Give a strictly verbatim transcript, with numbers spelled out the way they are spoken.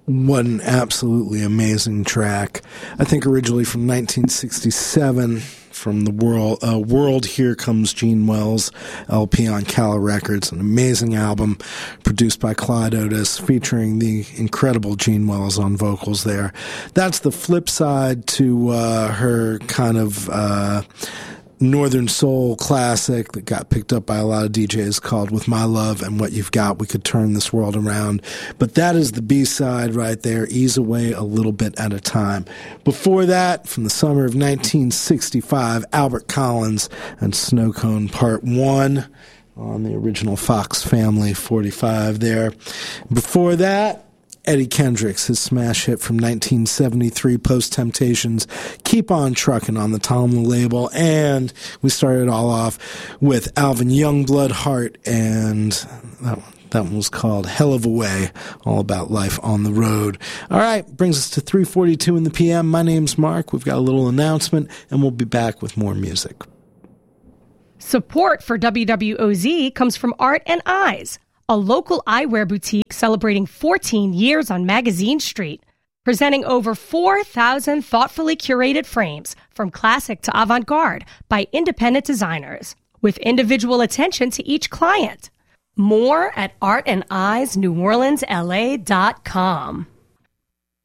What an absolutely amazing track. I think originally from nineteen sixty-seven, from the World, uh, World Here Comes Gene Wells L P on Cala Records, an amazing album produced by Clyde Otis, featuring the incredible Gene Wells on vocals there. That's the flip side to uh, her kind of uh, Northern Soul classic that got picked up by a lot of D Js called With My Love and What You've Got, We Could Turn This World Around. But that is the B-side right there, Ease Away a Little Bit at a Time. Before that, from the summer of nineteen sixty-five, Albert Collins and Snow Cone Part one on the original Fox Family forty-five there. Before that, Eddie Kendricks, his smash hit from nineteen seventy-three, Post Temptations, Keep On Truckin' on the Talma label. And we started all off with Alvin Youngblood Hart, and that one, that one was called Hell of a Way, all about life on the road. All right, brings us to three forty-two in the P M. My name's Mark. We've got a little announcement, and we'll be back with more music. Support for W W O Z comes from Art and Eyes, a local eyewear boutique celebrating fourteen years on Magazine Street, presenting over four thousand thoughtfully curated frames from classic to avant-garde by independent designers, with individual attention to each client. More at art and eyes new orleans l a dot com.